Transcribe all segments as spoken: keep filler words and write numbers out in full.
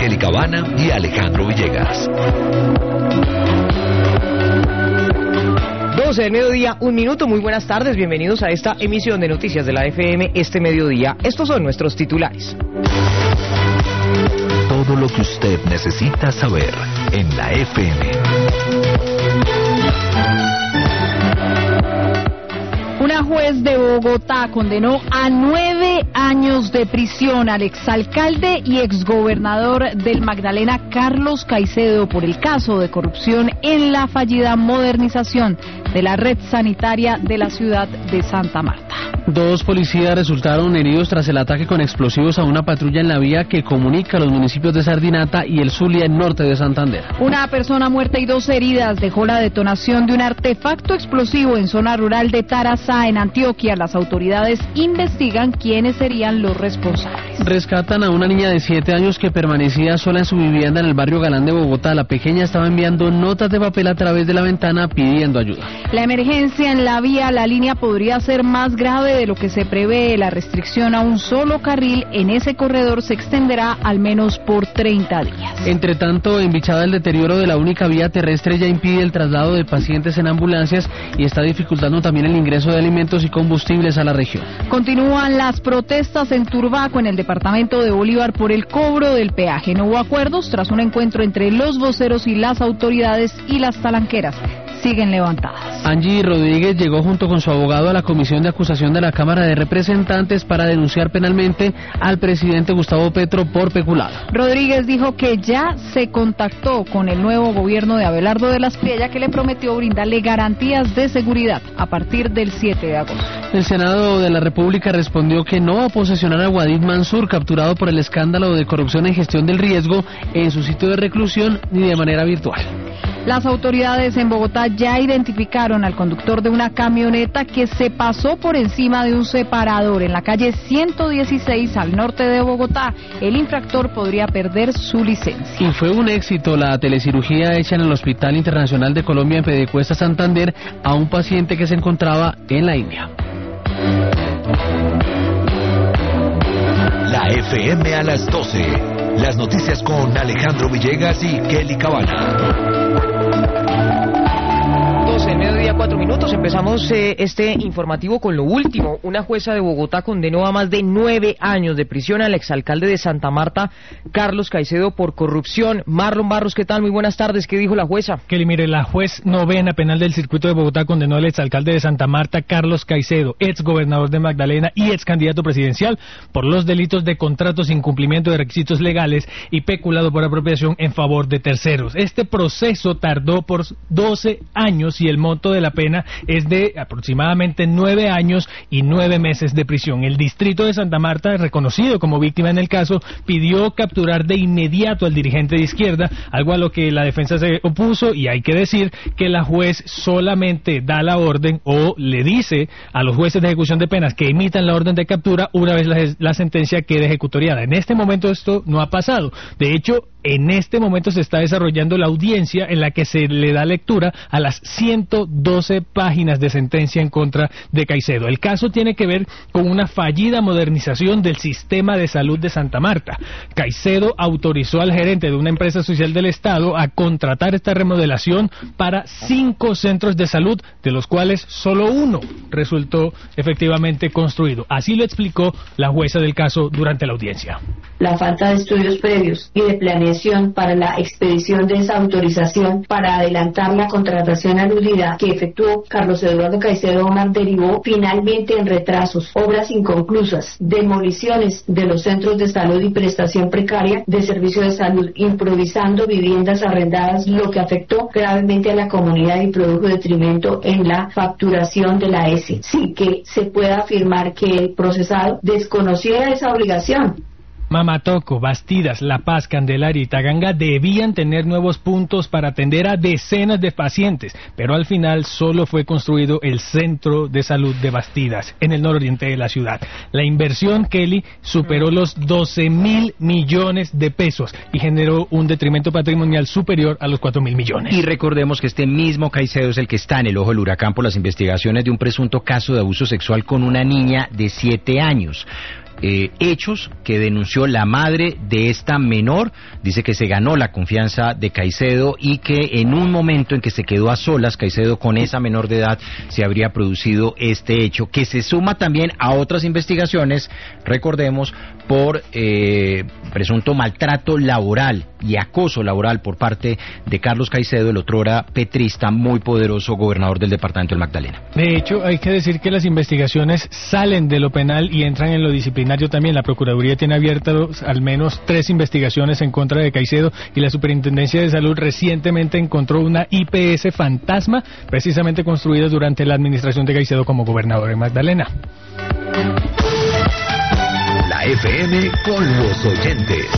Kelly Cabana y Alejandro Villegas. doce del mediodía, un minuto, muy buenas tardes, bienvenidos a esta emisión de Noticias de la F M este mediodía. Estos son nuestros titulares. Todo lo que usted necesita saber en la F M. Una juez de Bogotá condenó a nueve años de prisión al exalcalde y exgobernador del Magdalena, Carlos Caicedo, por el caso de corrupción en la fallida modernización de la red sanitaria de la ciudad de Santa Marta. Dos policías resultaron heridos tras el ataque con explosivos a una patrulla en la vía que comunica los municipios de Sardinata y el Zulia, en norte de Santander. Una persona muerta y dos heridas dejó la detonación de un artefacto explosivo en zona rural de Tarazá, en Antioquia. Las autoridades investigan quiénes serían los responsables. Rescatan a una niña de siete años que permanecía sola en su vivienda en el barrio Galán de Bogotá. La pequeña estaba enviando notas de papel a través de la ventana pidiendo ayuda. La emergencia en la vía La Línea podría ser más grave de lo que se prevé. La restricción a un solo carril en ese corredor se extenderá al menos por treinta días. Entre tanto, en Bichada, el deterioro de la única vía terrestre ya impide el traslado de pacientes en ambulancias y está dificultando también el ingreso de alimentos y combustibles a la región. Continúan las protestas en Turbaco, en el departamento de Bolívar, por el cobro del peaje. No hubo acuerdos tras un encuentro entre los voceros y las autoridades, y las talanqueras siguen levantadas. Angie Rodríguez llegó junto con su abogado a la comisión de acusación de la Cámara de Representantes para denunciar penalmente al presidente Gustavo Petro por peculado. Rodríguez dijo que ya se contactó con el nuevo gobierno de Abelardo de la Espriella, que le prometió brindarle garantías de seguridad a partir del siete de agosto. El Senado de la República respondió que no va a posesionar a Wadid Mansur, capturado por el escándalo de corrupción en gestión del riesgo, en su sitio de reclusión ni de manera virtual. Las autoridades en Bogotá ya identificaron al conductor de una camioneta que se pasó por encima de un separador en la calle ciento dieciséis al norte de Bogotá. El infractor podría perder su licencia. Y fue un éxito la telecirugía hecha en el Hospital Internacional de Colombia en Piedecuesta, Santander, a un paciente que se encontraba en la India. La F M a las doce. Las noticias con Alejandro Villegas y Kelly Cabana. Mediodía, cuatro minutos. Empezamos eh, este informativo con lo último. Una jueza de Bogotá condenó a más de nueve años de prisión al exalcalde de Santa Marta, Carlos Caicedo, por corrupción. Marlon Barros, ¿qué tal? Muy buenas tardes. ¿Qué dijo la jueza? Kelly, mire, la juez novena penal del circuito de Bogotá condenó al exalcalde de Santa Marta, Carlos Caicedo, ex gobernador de Magdalena y ex candidato presidencial, por los delitos de contratos sin cumplimiento de requisitos legales y peculado por apropiación en favor de terceros. Este proceso tardó por doce años y el monto de la pena es de aproximadamente nueve años y nueve meses de prisión. El distrito de Santa Marta, reconocido como víctima en el caso, pidió capturar de inmediato al dirigente de izquierda, algo a lo que la defensa se opuso, y hay que decir que la juez solamente da la orden o le dice a los jueces de ejecución de penas que emitan la orden de captura una vez la, la sentencia quede ejecutoriada. En este momento esto no ha pasado. De hecho, en este momento se está desarrollando la audiencia en la que se le da lectura a las ciento doce páginas de sentencia en contra de Caicedo. El caso tiene que ver con una fallida modernización del sistema de salud de Santa Marta. Caicedo autorizó al gerente de una empresa social del Estado a contratar esta remodelación para cinco centros de salud, de los cuales solo uno resultó efectivamente construido. Así lo explicó la jueza del caso durante la audiencia. La falta de estudios previos y de planeación para la expedición de esa autorización para adelantar la contratación aludida que efectuó Carlos Eduardo Caicedo Omar derivó finalmente en retrasos, obras inconclusas, demoliciones de los centros de salud y prestación precaria de servicio de salud, improvisando viviendas arrendadas, lo que afectó gravemente a la comunidad y produjo detrimento en la facturación de la S, sin que se pueda afirmar que el procesado desconociera esa obligación. Mamatoco, Bastidas, La Paz, Candelaria y Taganga debían tener nuevos puntos para atender a decenas de pacientes, pero al final solo fue construido el Centro de Salud de Bastidas, en el nororiente de la ciudad. La inversión, Kelly, superó los doce mil millones de pesos y generó un detrimento patrimonial superior a los cuatro mil millones. Y recordemos que este mismo Caicedo es el que está en el ojo del huracán por las investigaciones de un presunto caso de abuso sexual con una niña de siete años. eh, hechos que denunció la madre de esta menor. Dice que se ganó la confianza de Caicedo y que en un momento en que se quedó a solas Caicedo con esa menor de edad se habría producido este hecho, que se suma también a otras investigaciones, recordemos, por eh, presunto maltrato laboral y acoso laboral por parte de Carlos Caicedo, el otrora petrista muy poderoso gobernador del departamento del Magdalena. De hecho, hay que decir que las investigaciones salen de lo penal y entran en lo disciplinario también. La Procuraduría tiene abiertas al menos tres investigaciones en contra de Caicedo y la Superintendencia de Salud recientemente encontró una I P S fantasma, precisamente construida durante la administración de Caicedo como gobernador de Magdalena. La F M con los oyentes.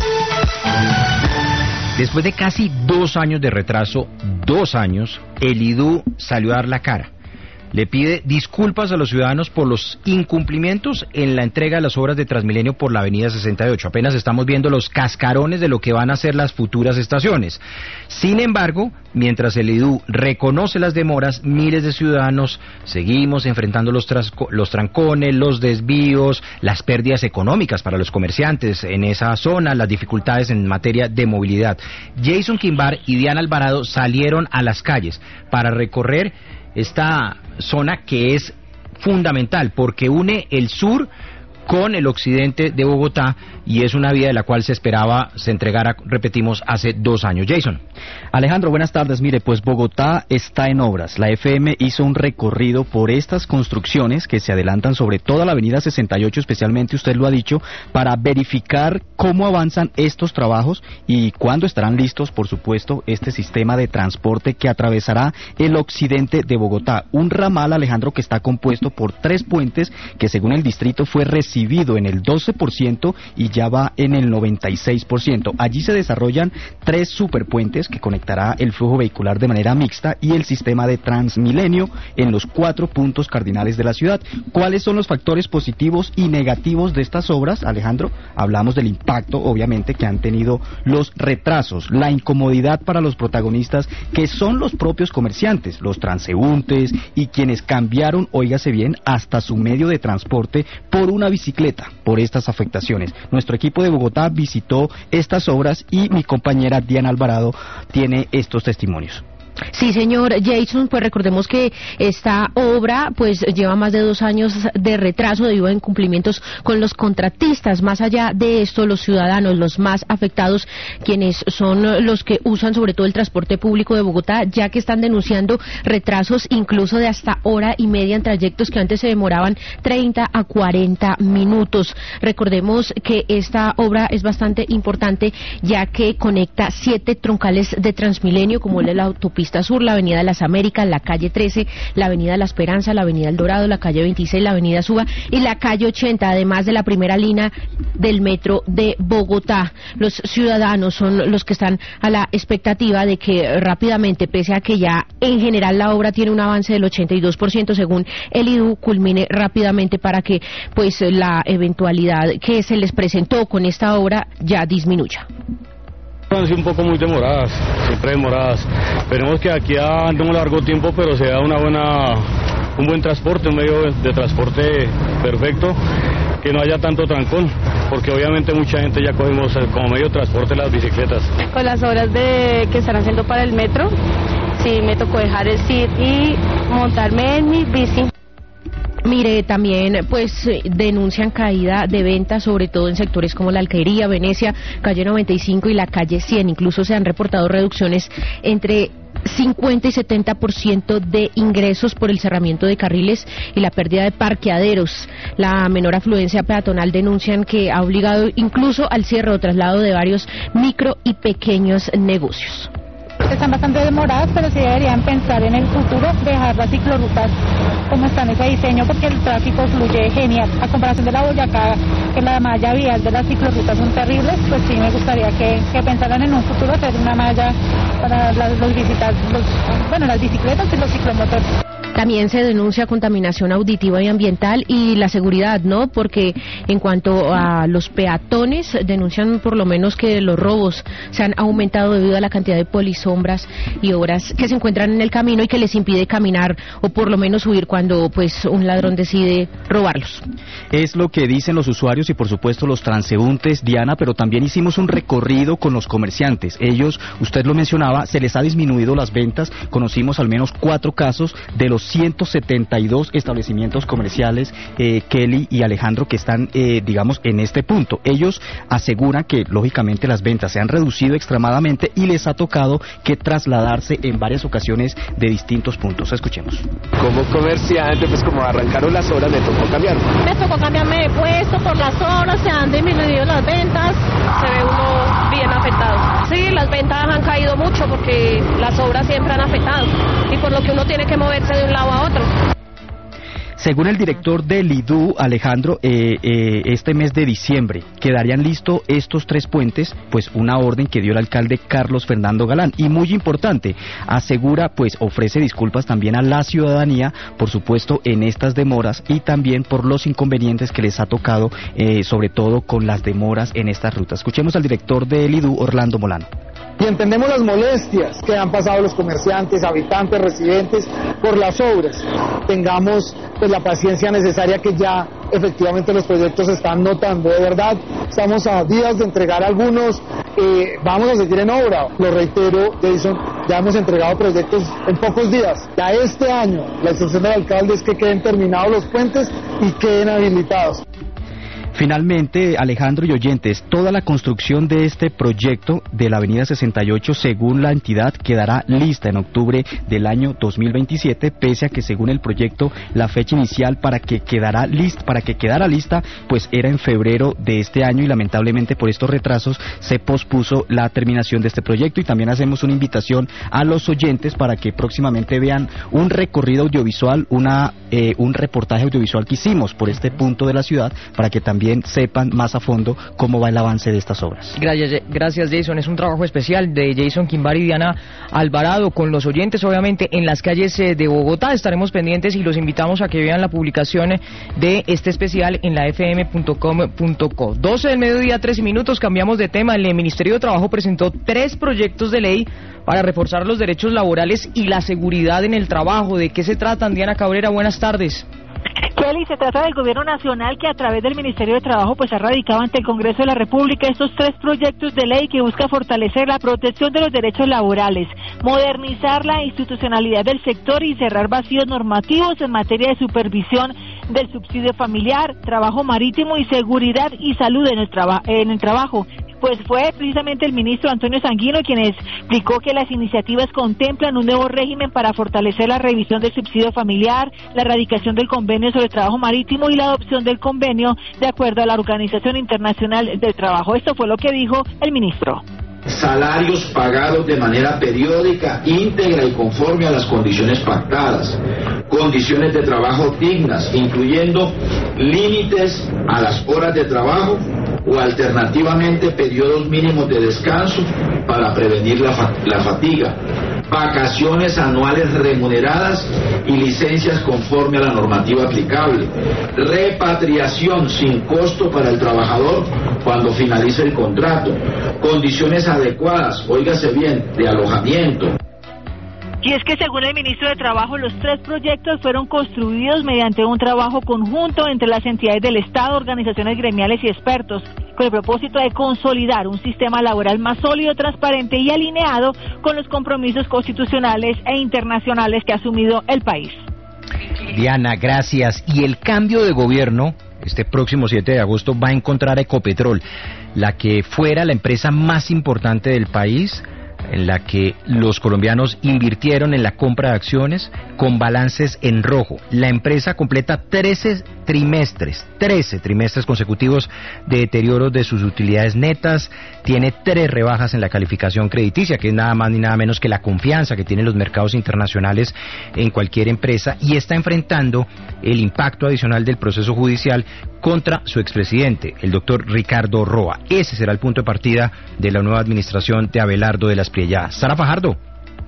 Después de casi dos años de retraso, dos años, el I D U salió a dar la cara. Le pide disculpas a los ciudadanos por los incumplimientos en la entrega de las obras de Transmilenio por la avenida sesenta y ocho. Apenas estamos viendo los cascarones de lo que van a ser las futuras estaciones. Sin embargo, mientras el I D U reconoce las demoras, miles de ciudadanos seguimos enfrentando los, trasco- los trancones, los desvíos, las pérdidas económicas para los comerciantes en esa zona, las dificultades en materia de movilidad. Jason Quimbar y Diana Alvarado salieron a las calles para recorrer esta zona que es fundamental porque une el sur con el occidente de Bogotá y es una vía de la cual se esperaba se entregara, repetimos, hace dos años. Jason. Alejandro, buenas tardes. Mire, pues Bogotá está en obras. La F M hizo un recorrido por estas construcciones que se adelantan sobre toda la avenida sesenta y ocho, especialmente usted lo ha dicho, para verificar cómo avanzan estos trabajos y cuándo estarán listos, por supuesto, este sistema de transporte que atravesará el occidente de Bogotá. Un ramal, Alejandro, que está compuesto por tres puentes que según el distrito fue recibido en el doce por ciento y ya va en el noventa y seis por ciento. Allí se desarrollan tres superpuentes que conectará el flujo vehicular de manera mixta y el sistema de Transmilenio en los cuatro puntos cardinales de la ciudad. ¿Cuáles son los factores positivos y negativos de estas obras, Alejandro? Hablamos del impacto, obviamente, que han tenido los retrasos, la incomodidad para los protagonistas, que son los propios comerciantes, los transeúntes y quienes cambiaron, óigase bien, hasta su medio de transporte por una bicicleta por estas afectaciones. Nuestro equipo de Bogotá visitó estas obras y mi compañera Diana Alvarado tiene estos testimonios. Sí, señor Jason, pues recordemos que esta obra pues lleva más de dos años de retraso debido a incumplimientos con los contratistas. Más allá de esto, los ciudadanos, los más afectados, quienes son los que usan sobre todo el transporte público de Bogotá, ya que están denunciando retrasos incluso de hasta hora y media en trayectos que antes se demoraban treinta a cuarenta minutos. Recordemos que esta obra es bastante importante ya que conecta siete troncales de Transmilenio, como es la autopista Sur, la avenida de las Américas, la calle trece, la avenida La Esperanza, la avenida El Dorado, la calle veintiséis, la avenida Suba y la calle ochenta, además de la primera línea del metro de Bogotá. Los ciudadanos son los que están a la expectativa de que rápidamente, pese a que ya en general la obra tiene un avance del ochenta y dos por ciento según el I D U, culmine rápidamente para que pues la eventualidad que se les presentó con esta obra ya disminuya. Han sido un poco muy demoradas, siempre demoradas. Esperemos que aquí a un largo tiempo, pero sea una buena, un buen transporte, un medio de transporte perfecto, que no haya tanto trancón, porque obviamente mucha gente ya cogemos como medio de transporte las bicicletas. Con las obras de que están haciendo para el metro, sí me tocó dejar el C I D y montarme en mi bici. Mire, también pues denuncian caída de ventas, sobre todo en sectores como la Alquería, Venecia, calle noventa y cinco y la calle cien. Incluso se han reportado reducciones entre cincuenta y setenta por ciento de ingresos por el cerramiento de carriles y la pérdida de parqueaderos. La menor afluencia peatonal denuncian que ha obligado incluso al cierre o traslado de varios micro y pequeños negocios. Están bastante demoradas, pero sí deberían pensar en el futuro, dejar las ciclorrutas como están ese diseño, porque el tráfico fluye genial. A comparación de la Boyacá, que la malla vial de las ciclorrutas son terribles, pues sí me gustaría que, que pensaran en un futuro hacer una malla para las, los visitantes, los, bueno, las bicicletas y los ciclomotores. También se denuncia contaminación auditiva y ambiental y la seguridad, ¿no? Porque en cuanto a los peatones, denuncian por lo menos que los robos se han aumentado debido a la cantidad de polisombras y obras que se encuentran en el camino y que les impide caminar o por lo menos huir cuando pues un ladrón decide robarlos. Es lo que dicen los usuarios y por supuesto los transeúntes, Diana, pero también hicimos un recorrido con los comerciantes. Ellos, usted lo mencionaba, se les ha disminuido las ventas. Conocimos al menos cuatro casos de los ciento setenta y dos establecimientos comerciales, eh, Kelly y Alejandro, que están, eh, digamos, en este punto. Ellos aseguran que, lógicamente, las ventas se han reducido extremadamente y les ha tocado que trasladarse en varias ocasiones de distintos puntos. Escuchemos. Como comerciante, pues como arrancaron las horas, me tocó cambiarme. Me tocó cambiarme de puesto por las horas, se han disminuido las ventas, se ve uno bien afectado. Sí, las ventas han caído mucho porque las obras siempre han afectado y por lo que uno tiene que moverse de un lado a otro. Según el director del I D U, Alejandro, eh, eh, este mes de diciembre quedarían listos estos tres puentes, pues una orden que dio el alcalde Carlos Fernando Galán. Y muy importante, asegura, pues ofrece disculpas también a la ciudadanía, por supuesto, en estas demoras y también por los inconvenientes que les ha tocado, eh, sobre todo con las demoras en estas rutas. Escuchemos al director del I D U, Orlando Molano. Y entendemos las molestias que han pasado los comerciantes, habitantes, residentes por las obras. Tengamos pues la paciencia necesaria que ya efectivamente los proyectos se están notando. De verdad, estamos a días de entregar algunos, eh, vamos a seguir en obra. Lo reitero, Jason, ya hemos entregado proyectos en pocos días. Ya este año, la instrucción del alcalde es que queden terminados los puentes y queden habilitados. Finalmente, Alejandro y oyentes, toda la construcción de este proyecto de la avenida sesenta y ocho, según la entidad, quedará lista en octubre del año dos mil veintisiete, pese a que según el proyecto la fecha inicial para que quedará lista, para que quedara lista, pues era en febrero de este año y lamentablemente por estos retrasos se pospuso la terminación de este proyecto. Y también hacemos una invitación a los oyentes para que próximamente vean un recorrido audiovisual, una eh, un reportaje audiovisual que hicimos por este punto de la ciudad para que también sepan más a fondo cómo va el avance de estas obras. Gracias, gracias Jason. Es un trabajo especial de Jason Quimbar y Diana Alvarado con los oyentes, obviamente, en las calles eh, de Bogotá. Estaremos pendientes y los invitamos a que vean la publicación de este especial en la f m punto com punto co. doce del mediodía, trece minutos, cambiamos de tema. El Ministerio de Trabajo presentó tres proyectos de ley para reforzar los derechos laborales y la seguridad en el trabajo. ¿De qué se tratan? Diana Cabrera, buenas tardes. Kelly, se trata del Gobierno Nacional que a través del Ministerio de Trabajo pues ha radicado ante el Congreso de la República estos tres proyectos de ley que busca fortalecer la protección de los derechos laborales, modernizar la institucionalidad del sector y cerrar vacíos normativos en materia de supervisión del subsidio familiar, trabajo marítimo y seguridad y salud en el, traba- en el trabajo. Pues fue precisamente el ministro Antonio Sanguino quien explicó que las iniciativas contemplan un nuevo régimen para fortalecer la revisión del subsidio familiar, la erradicación del convenio sobre trabajo marítimo y la adopción del convenio de acuerdo a la Organización Internacional del Trabajo. Esto fue lo que dijo el ministro. Salarios pagados de manera periódica, íntegra y conforme a las condiciones pactadas, condiciones de trabajo dignas, incluyendo límites a las horas de trabajo o alternativamente periodos mínimos de descanso para prevenir la, fa- la fatiga, vacaciones anuales remuneradas y licencias conforme a la normativa aplicable, repatriación sin costo para el trabajador cuando finalice el contrato, condiciones adecuadas, óigase bien, de alojamiento. Y es que según el ministro de Trabajo, los tres proyectos fueron construidos mediante un trabajo conjunto entre las entidades del Estado, organizaciones gremiales y expertos, con el propósito de consolidar un sistema laboral más sólido, transparente y alineado con los compromisos constitucionales e internacionales que ha asumido el país. Diana, gracias. Y el cambio de gobierno, este próximo siete de agosto, va a encontrar a Ecopetrol, la que fuera la empresa más importante del país, en la que los colombianos invirtieron en la compra de acciones con balances en rojo. La empresa completa trece trimestres, trece trimestres consecutivos de deterioro de sus utilidades netas, tiene tres rebajas en la calificación crediticia, que es nada más ni nada menos que la confianza que tienen los mercados internacionales en cualquier empresa, y está enfrentando el impacto adicional del proceso judicial contra su expresidente, el doctor Ricardo Roa. Ese será el punto de partida de la nueva administración de Abelardo de las Prielladas. Sara Fajardo.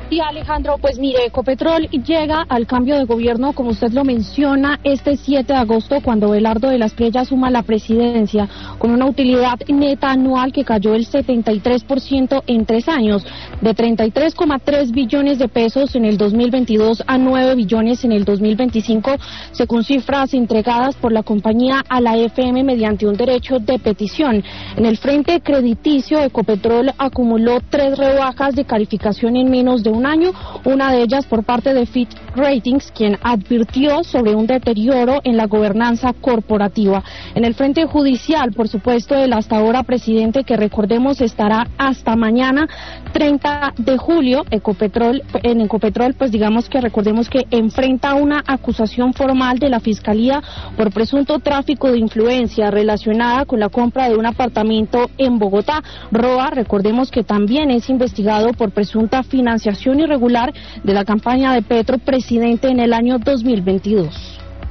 Y Alejandro, pues mire, Ecopetrol llega al cambio de gobierno, como usted lo menciona, este siete de agosto, cuando Belardo de la Espriella suma la presidencia, con una utilidad neta anual que cayó el setenta y tres por ciento en tres años, de treinta y tres coma tres billones de pesos en el dos mil veintidós a nueve billones en el dos mil veinticinco, según cifras entregadas por la compañía a la F M mediante un derecho de petición. En el frente crediticio, Ecopetrol acumuló tres rebajas de calificación en menos de un año, una de ellas por parte de Fitch Ratings, quien advirtió sobre un deterioro en la gobernanza corporativa. En el frente judicial, por supuesto, el hasta ahora presidente, que recordemos estará hasta mañana treinta de julio, Ecopetrol, en Ecopetrol, pues digamos que recordemos que enfrenta una acusación formal de la Fiscalía por presunto tráfico de influencia relacionada con la compra de un apartamento en Bogotá. Roa, recordemos que también es investigado por presunta financiación irregular de la campaña de Petro presidente en el año dos mil veintidós.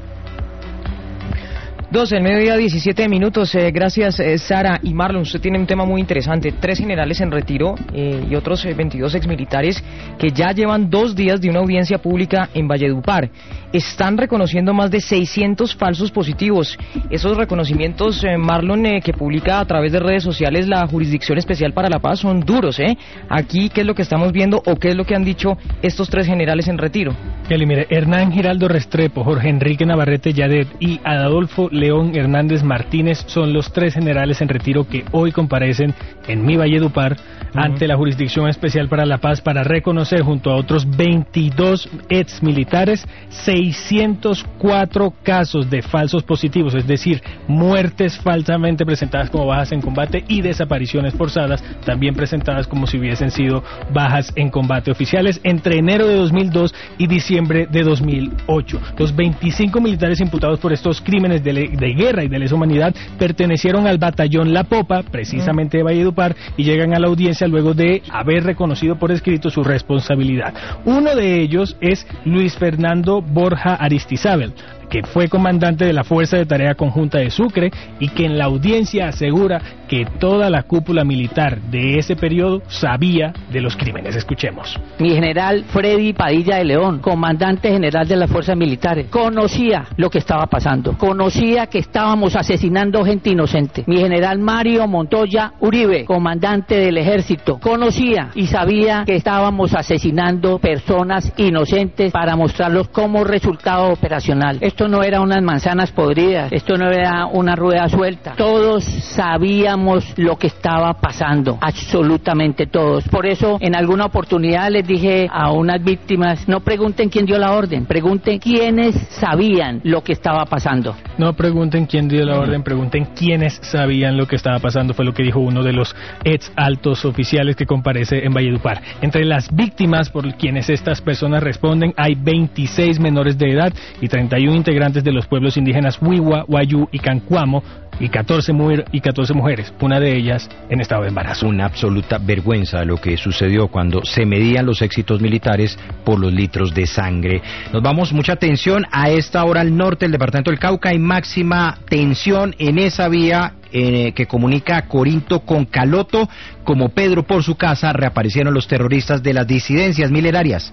doce, el mediodía, diecisiete minutos. Eh, gracias, eh, Sara y Marlon. Usted tiene un tema muy interesante. Tres generales en retiro eh, y otros eh, veintidós exmilitares que ya llevan dos días de una audiencia pública en Valledupar. Están reconociendo más de seiscientos falsos positivos. Esos reconocimientos, eh, Marlon, eh, que publica a través de redes sociales la Jurisdicción Especial para la Paz, son duros, ¿eh? Aquí, ¿qué es lo que estamos viendo o qué es lo que han dicho estos tres generales en retiro? Kelly, mire, Hernán Giraldo Restrepo, Jorge Enrique Navarrete Yadet y Adolfo León Hernández Martínez son los tres generales en retiro que hoy comparecen en mi Valledupar uh-huh. ante la Jurisdicción Especial para la Paz para reconocer junto a otros veintidós ex militares seiscientos cuatro casos de falsos positivos, es decir, muertes falsamente presentadas como bajas en combate y desapariciones forzadas, también presentadas como si hubiesen sido bajas en combate oficiales entre enero de dos mil dos y diciembre de dos mil ocho. Los veinticinco militares imputados por estos crímenes de, le- de guerra y de lesa humanidad pertenecieron al batallón La Popa, precisamente de Valledupar, y llegan a la audiencia luego de haber reconocido por escrito su responsabilidad. Uno de ellos es Luis Fernando Borja Aristizábal, que fue comandante de la Fuerza de Tarea Conjunta de Sucre y que en la audiencia asegura que toda la cúpula militar de ese periodo sabía de los crímenes. Escuchemos. Mi general Freddy Padilla de León, comandante general de las fuerzas militares, conocía lo que estaba pasando, conocía que estábamos asesinando gente inocente. Mi general Mario Montoya Uribe, comandante del ejército, conocía y sabía que estábamos asesinando personas inocentes para mostrarlos como resultado operacional. Esto no era unas manzanas podridas, esto no era una rueda suelta. Todos sabíamos lo que estaba pasando, absolutamente todos. Por eso, en alguna oportunidad les dije a unas víctimas, no pregunten quién dio la orden, pregunten quiénes sabían lo que estaba pasando. No pregunten quién dio la orden, pregunten quiénes sabían lo que estaba pasando, fue lo que dijo uno de los ex altos oficiales que comparece en Valledupar. Entre las víctimas por quienes estas personas responden, hay veintiséis menores de edad y treinta y uno integrantes de los pueblos indígenas Wiwa, Wayú y Cancuamo, y catorce, mu- y catorce mujeres, una de ellas en estado de embarazo. Una absoluta vergüenza lo que sucedió cuando se medían los éxitos militares por los litros de sangre. Nos vamos, mucha atención a esta hora al norte del departamento del Cauca. Hay máxima tensión en esa vía eh, que comunica Corinto con Caloto. Como Pedro por su casa, reaparecieron los terroristas de las disidencias milenarias.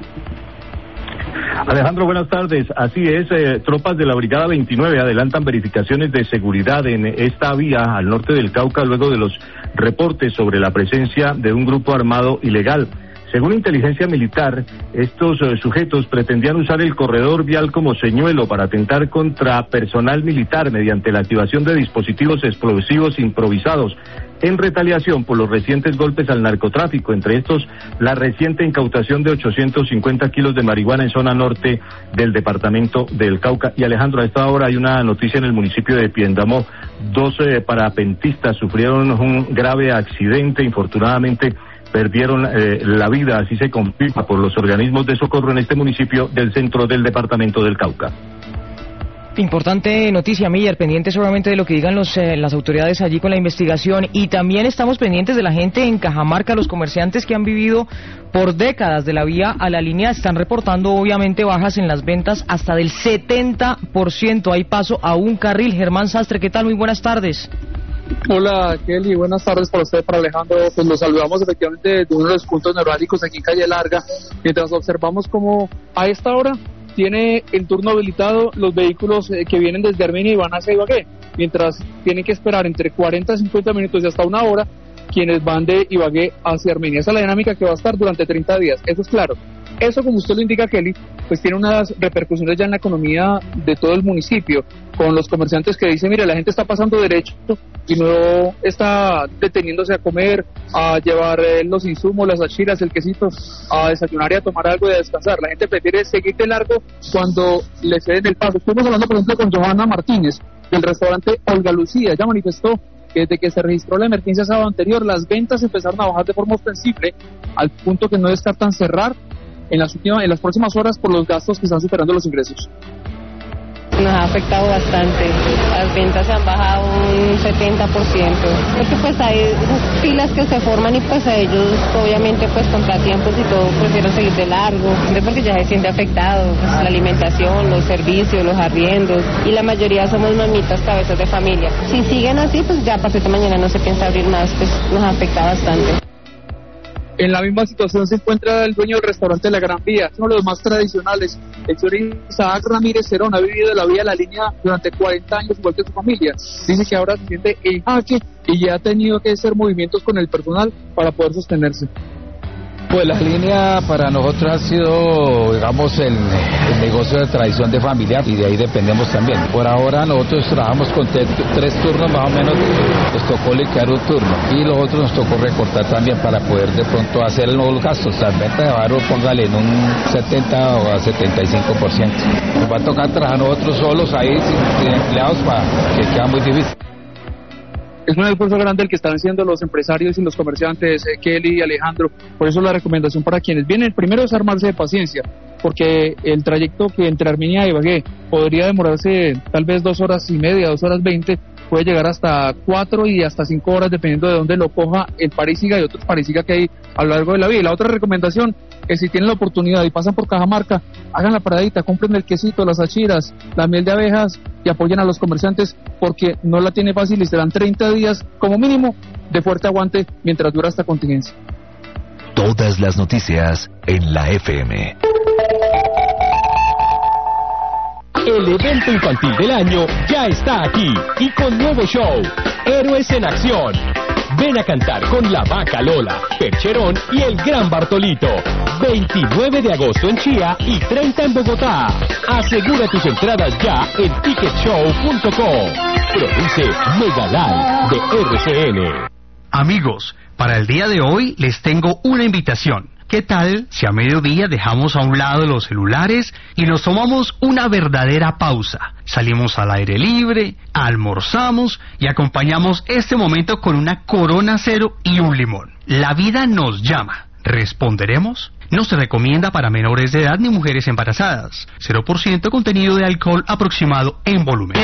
Alejandro, buenas tardes. Así es, eh, tropas de la Brigada veintinueve adelantan verificaciones de seguridad en esta vía al norte del Cauca luego de los reportes sobre la presencia de un grupo armado ilegal. Según inteligencia militar, estos eh, sujetos pretendían usar el corredor vial como señuelo para atentar contra personal militar mediante la activación de dispositivos explosivos improvisados en retaliación por los recientes golpes al narcotráfico, entre estos la reciente incautación de ochocientos cincuenta kilos de marihuana en zona norte del departamento del Cauca. Y Alejandro, a esta hora hay una noticia en el municipio de Piendamó. Dos eh, parapentistas sufrieron un grave accidente, infortunadamente perdieron eh, la vida, así se confirma por los organismos de socorro en este municipio del centro del departamento del Cauca. Importante noticia, Miller, pendientes obviamente de lo que digan los, eh, las autoridades allí con la investigación, y también estamos pendientes de la gente en Cajamarca. Los comerciantes que han vivido por décadas de la vía a la línea están reportando obviamente bajas en las ventas hasta del setenta por ciento. Hay paso a un carril. Germán Sastre, ¿qué tal? Muy buenas tardes. Hola Kelly, buenas tardes para usted, para Alejandro. Pues los saludamos efectivamente de uno de los puntos neurálgicos aquí en Calle Larga, mientras observamos cómo a esta hora tiene el turno habilitado los vehículos eh, que vienen desde Armenia y van hacia Ibagué, mientras tienen que esperar entre cuarenta a cincuenta minutos y hasta una hora quienes van de Ibagué hacia Armenia. Esa es la dinámica que va a estar durante treinta días, eso es claro. Eso, como usted lo indica, Kelly, pues tiene unas repercusiones ya en la economía de todo el municipio, con los comerciantes que dicen, mire, la gente está pasando derecho y no está deteniéndose a comer, a llevar eh, los insumos, las achiras, el quesito, a desayunar y a tomar algo y a descansar. La gente prefiere seguir de largo cuando le ceden el paso. Estuvimos hablando, por ejemplo, con Johanna Martínez, del restaurante Olga Lucía. Ella manifestó que desde que se registró la emergencia sábado anterior, las ventas empezaron a bajar de forma ostensible, al punto que no descartan cerrar en las últimas, en las próximas horas por los gastos que están superando los ingresos. Nos ha afectado bastante, las ventas se han bajado un setenta por ciento, porque pues hay filas que se forman y pues a ellos obviamente pues contratiempos y todo prefieren seguir de largo, porque ya se siente afectado, pues, la alimentación, los servicios, los arriendos, y la mayoría somos mamitas, cabezas de familia. Si siguen así, pues ya a partir de mañana no se piensa abrir más, pues nos afecta bastante. En la misma situación se encuentra el dueño del restaurante La Gran Vía, uno de los más tradicionales. El señor Isaac Ramírez Cerón ha vivido de la vía de la línea durante cuarenta años, igual que su familia. Dice que ahora se siente en jaque y ya ha tenido que hacer movimientos con el personal para poder sostenerse. Pues la línea para nosotros ha sido, digamos, el, el negocio de tradición de familia y de ahí dependemos también. Por ahora nosotros trabajamos con te, tres turnos más o menos, nos tocó liquidar un turno y los otros nos tocó recortar también para poder de pronto hacer los gastos. La venta de barro, póngale en un setenta o a setenta y cinco por ciento. Nos va a tocar trabajar nosotros solos ahí sin, sin empleados, para que queda muy difícil. Es un esfuerzo grande el que están haciendo los empresarios y los comerciantes, eh, Kelly y Alejandro. Por eso la recomendación para quienes vienen, primero es armarse de paciencia, porque el trayecto que entre Armenia y Ibagué podría demorarse tal vez dos horas y media, dos horas veinte, puede llegar hasta cuatro y hasta cinco horas dependiendo de dónde lo coja el Parisiga y otros Parisiga que hay a lo largo de la vía. Y la otra recomendación es si tienen la oportunidad y pasan por Cajamarca, hagan la paradita, compren el quesito, las achiras, la miel de abejas y apoyen a los comerciantes porque no la tiene fácil y serán treinta días como mínimo de fuerte aguante mientras dura esta contingencia. Todas las noticias en la F M. El evento infantil del año ya está aquí y con nuevo show, Héroes en Acción. Ven a cantar con la Vaca Lola, Percherón y el Gran Bartolito. veintinueve de agosto en Chía y treinta en Bogotá. Asegura tus entradas ya en ticket show punto com. Produce Megalai de R C N. Amigos, para el día de hoy les tengo una invitación. ¿Qué tal si a mediodía dejamos a un lado los celulares y nos tomamos una verdadera pausa? Salimos al aire libre, almorzamos y acompañamos este momento con una Corona Cero y un limón. La vida nos llama. ¿Responderemos? No se recomienda para menores de edad ni mujeres embarazadas. cero por ciento contenido de alcohol aproximado en volumen.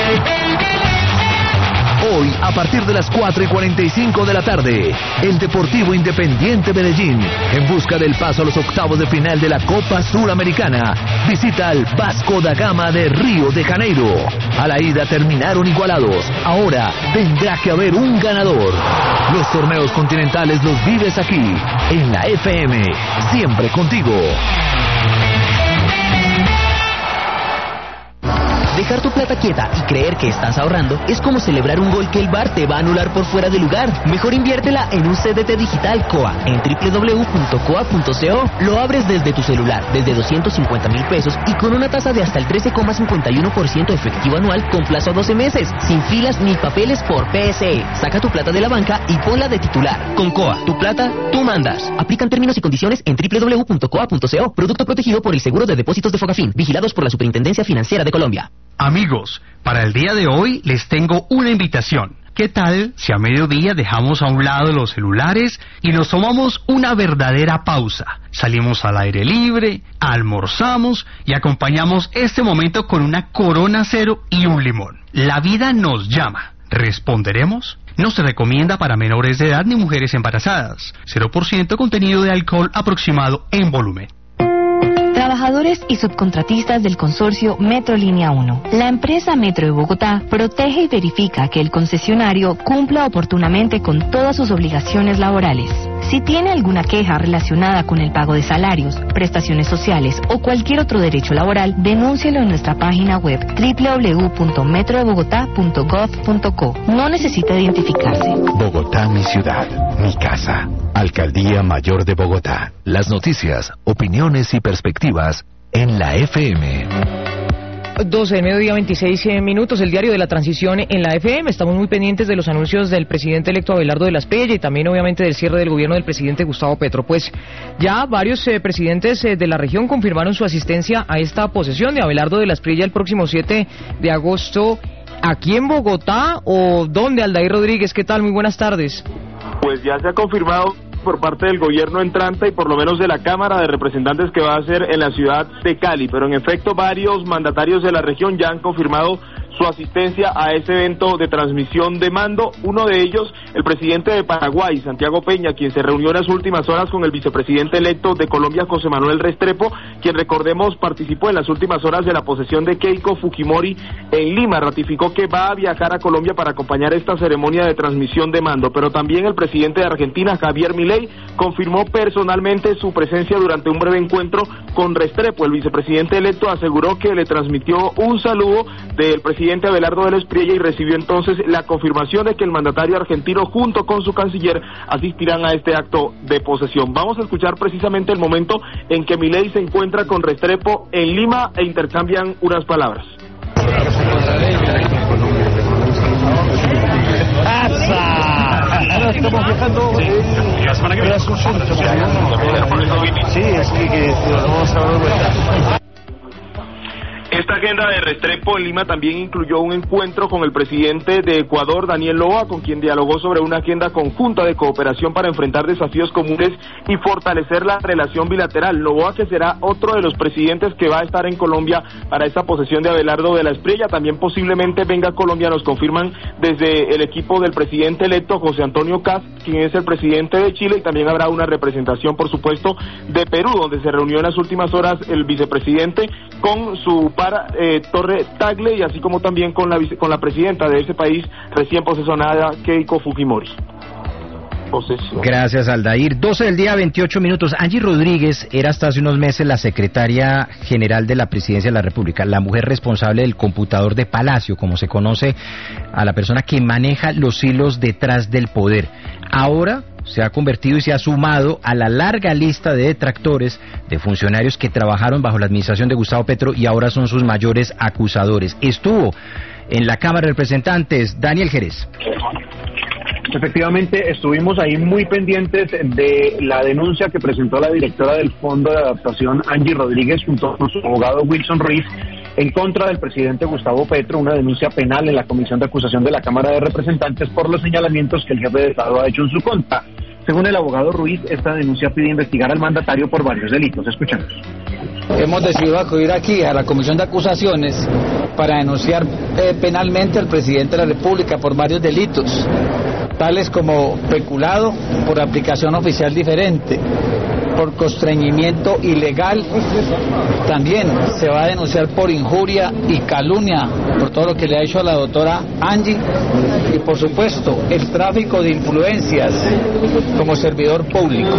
Hoy, a partir de las cuatro y cuarenta y cinco de la tarde, el Deportivo Independiente Medellín, en busca del paso a los octavos de final de la Copa Suramericana, visita al Vasco da Gama de Río de Janeiro. A la ida terminaron igualados, ahora tendrá que haber un ganador. Los torneos continentales los vives aquí, en la F M, siempre contigo. Dejar tu plata quieta y creer que estás ahorrando es como celebrar un gol que el V A R te va a anular por fuera de lugar. Mejor inviértela en un C D T digital COA en doble u doble u doble u punto coa punto co. Lo abres desde tu celular, desde doscientos cincuenta mil pesos y con una tasa de hasta el trece coma cincuenta y uno por ciento efectivo anual con plazo a doce meses, sin filas ni papeles por P S E. Saca tu plata de la banca y ponla de titular. Con COA, tu plata, tú mandas. Aplican términos y condiciones en doble u doble u doble u punto coa punto co. Producto protegido por el Seguro de Depósitos de Fogafín, vigilados por la Superintendencia Financiera de Colombia. Amigos, para el día de hoy les tengo una invitación. ¿Qué tal si a mediodía dejamos a un lado los celulares y nos tomamos una verdadera pausa? Salimos al aire libre, almorzamos y acompañamos este momento con una Corona Cero y un limón. La vida nos llama. ¿Responderemos? No se recomienda para menores de edad ni mujeres embarazadas. cero por ciento contenido de alcohol aproximado en volumen. trabajadores y subcontratistas del consorcio Metro Línea uno. La empresa Metro de Bogotá protege y verifica que el concesionario cumpla oportunamente con todas sus obligaciones laborales. Si tiene alguna queja relacionada con el pago de salarios, prestaciones sociales o cualquier otro derecho laboral, denúncielo en nuestra página web doble u doble u doble u punto metro de bogotá punto gov punto co. No necesita identificarse. Bogotá, mi ciudad, mi casa. Alcaldía Mayor de Bogotá. Las noticias, opiniones y perspectivas en la F M. doce del mediodía, veintiséis minutos, el diario de la transición en la F M. Estamos muy pendientes de los anuncios del presidente electo Abelardo de la Espriella y también obviamente del cierre del gobierno del presidente Gustavo Petro. Pues ya varios eh, presidentes eh, de la región confirmaron su asistencia a esta posesión de Abelardo de la Espriella el próximo siete de agosto. ¿Aquí en Bogotá o dónde, Aldair Rodríguez? ¿Qué tal? Muy buenas tardes. Pues ya se ha confirmado por parte del gobierno entrante y por lo menos de la Cámara de Representantes que va a ser en la ciudad de Cali, pero en efecto varios mandatarios de la región ya han confirmado su asistencia a ese evento de transmisión de mando. Uno de ellos, el presidente de Paraguay, Santiago Peña, quien se reunió en las últimas horas con el vicepresidente electo de Colombia, José Manuel Restrepo, quien, recordemos, participó en las últimas horas de la posesión de Keiko Fujimori en Lima. Ratificó que va a viajar a Colombia para acompañar esta ceremonia de transmisión de mando, pero también el presidente de Argentina, Javier Milei, confirmó personalmente su presencia durante un breve encuentro con Restrepo. El vicepresidente electo aseguró que le transmitió un saludo del presidente Abelardo de la Espriella y recibió entonces la confirmación de que el mandatario argentino junto con su canciller asistirán a este acto de posesión. Vamos a escuchar precisamente el momento en que Milei se encuentra con Restrepo en Lima e intercambian unas palabras. Ahora estamos viajando en Asunción. Sí, así que vamos a dar vuelta. Esta agenda de Restrepo en Lima también incluyó un encuentro con el presidente de Ecuador, Daniel Noboa, con quien dialogó sobre una agenda conjunta de cooperación para enfrentar desafíos comunes y fortalecer la relación bilateral. Noboa, que será otro de los presidentes que va a estar en Colombia para esta posesión de Abelardo de la Espriella, también posiblemente venga a Colombia, nos confirman desde el equipo del presidente electo, José Antonio Cast, quien es el presidente de Chile, y también habrá una representación, por supuesto, de Perú, donde se reunió en las últimas horas el vicepresidente con su para eh, Torre Tagle y así como también con la con la presidenta de ese país recién posesionada, Keiko Fujimori. Posesión. Gracias, Aldair. doce del día, veintiocho minutos. Angie Rodríguez era hasta hace unos meses la secretaria general de la Presidencia de la República, la mujer responsable del computador de Palacio, como se conoce a la persona que maneja los hilos detrás del poder. Ahora se ha convertido y se ha sumado a la larga lista de detractores de funcionarios que trabajaron bajo la administración de Gustavo Petro y ahora son sus mayores acusadores. Estuvo en la Cámara de Representantes Daniel Jerez. Efectivamente, estuvimos ahí muy pendientes de la denuncia que presentó la directora del Fondo de Adaptación, Angie Rodríguez, junto con su abogado Wilson Ruiz, en contra del presidente Gustavo Petro, una denuncia penal en la Comisión de Acusación de la Cámara de Representantes por los señalamientos que el jefe de Estado ha hecho en su contra. Según el abogado Ruiz, esta denuncia pide investigar al mandatario por varios delitos. Escuchemos. Hemos decidido acudir aquí a la Comisión de Acusaciones para denunciar eh, penalmente al presidente de la República por varios delitos, tales como peculado por aplicación oficial diferente, por constreñimiento ilegal. También se va a denunciar por injuria y calumnia por todo lo que le ha hecho a la doctora Angie y, por supuesto, el tráfico de influencias como servidor público.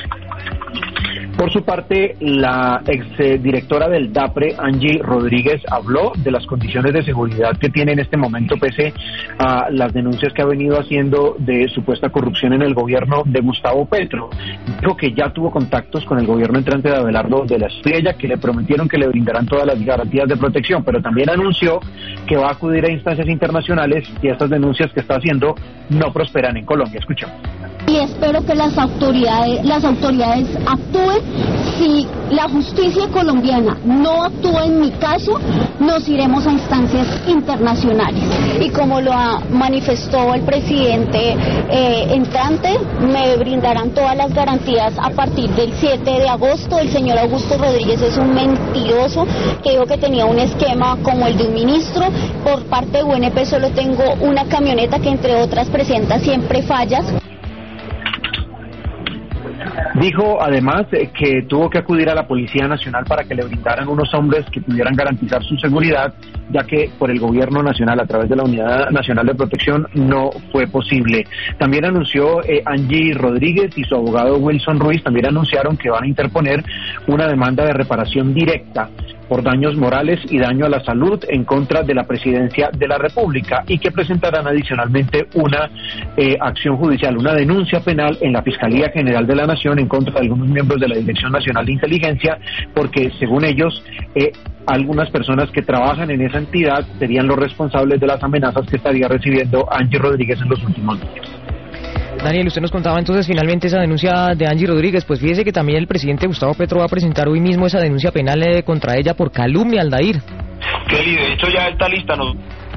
Por su parte, la exdirectora del DAPRE, Angie Rodríguez, habló de las condiciones de seguridad que tiene en este momento, pese a las denuncias que ha venido haciendo de supuesta corrupción en el gobierno de Gustavo Petro. Dijo que ya tuvo contactos con el gobierno entrante de Abelardo de la Espriella, que le prometieron que le brindarán todas las garantías de protección, pero también anunció que va a acudir a instancias internacionales y estas denuncias que está haciendo no prosperan en Colombia. Escuchemos. Y espero que las autoridades, las autoridades actúen. Si la justicia colombiana no actúa en mi caso, nos iremos a instancias internacionales. Y como lo ha manifestó el presidente eh, entrante, me brindarán todas las garantías a partir del siete de agosto. El señor Augusto Rodríguez es un mentiroso que dijo que tenía un esquema como el de un ministro. Por parte de U N P solo tengo una camioneta que, entre otras, presenta siempre fallas. Dijo además eh, que tuvo que acudir a la Policía Nacional para que le brindaran unos hombres que pudieran garantizar su seguridad, ya que por el gobierno nacional, a través de la Unidad Nacional de Protección, no fue posible. También anunció eh, Angie Rodríguez y su abogado Wilson Ruiz, también anunciaron que van a interponer una demanda de reparación directa por daños morales y daño a la salud en contra de la Presidencia de la República, y que presentarán adicionalmente una eh, acción judicial, una denuncia penal en la Fiscalía General de la Nación en contra de algunos miembros de la Dirección Nacional de Inteligencia, porque según ellos eh, algunas personas que trabajan en esa entidad serían los responsables de las amenazas que estaría recibiendo Angie Rodríguez en los últimos días. Daniel, usted nos contaba entonces finalmente esa denuncia de Angie Rodríguez. Pues fíjese que también el presidente Gustavo Petro va a presentar hoy mismo esa denuncia penal eh, contra ella por calumnia, Aldair. Kelly, de hecho ya está lista, ¿no?